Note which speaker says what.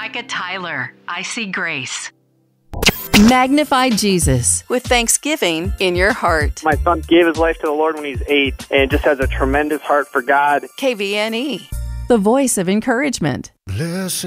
Speaker 1: Micah Tyler, I See Grace.
Speaker 2: Magnify Jesus with thanksgiving in your heart.
Speaker 3: My son gave his life to the Lord when he was 8 and just has a tremendous heart for God.
Speaker 2: KVNE, the voice of encouragement.
Speaker 4: Blessed